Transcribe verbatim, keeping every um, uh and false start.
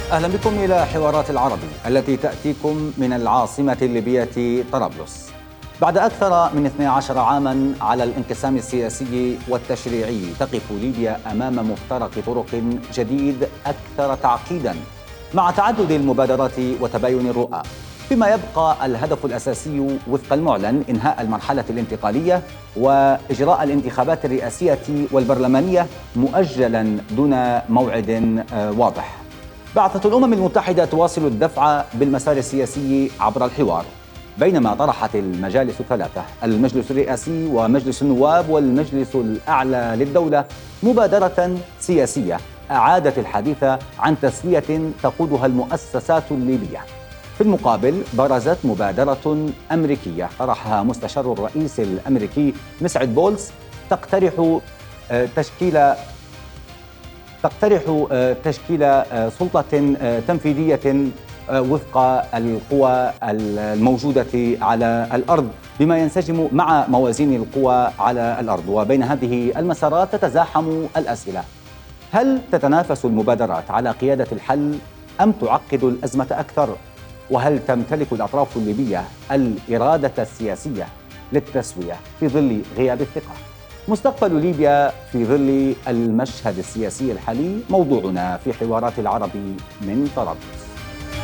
أهلا بكم إلى حوارات العربي التي تأتيكم من العاصمة الليبية طرابلس. بعد أكثر من اثني عشر عاما على الانقسام السياسي والتشريعي، تقف ليبيا أمام مفترق طرق جديد أكثر تعقيدا، مع تعدد المبادرات وتباين الرؤى، فيما يبقى الهدف الأساسي وفق المعلن إنهاء المرحلة الانتقالية وإجراء الانتخابات الرئاسية والبرلمانية مؤجلا دون موعد واضح. بعثة الأمم المتحدة تواصل الدفع بالمسار السياسي عبر الحوار، بينما طرحت المجالس الثلاثة، المجلس الرئاسي ومجلس النواب والمجلس الأعلى للدولة، مبادرة سياسية أعادت الحديث عن تسوية تقودها المؤسسات الليبية. في المقابل برزت مبادرة أمريكية طرحها مستشار الرئيس الأمريكي مسعد بولز، تقترح تشكيل تقترح تشكيل سلطة تنفيذية وفق القوى الموجودة على الأرض، بما ينسجم مع موازين القوى على الأرض. وبين هذه المسارات تتزاحم الأسئلة: هل تتنافس المبادرات على قيادة الحل أم تعقد الأزمة أكثر؟ وهل تمتلك الأطراف الليبية الإرادة السياسية للتسوية في ظل غياب الثقة؟ مستقبل ليبيا في ظل المشهد السياسي الحالي موضوعنا في حوارات العربي من طرابلس.